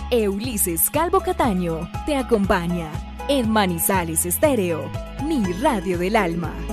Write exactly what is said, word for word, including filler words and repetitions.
Eulises Calvo Cataño te acompaña en Manizales Estéreo, mi radio del alma.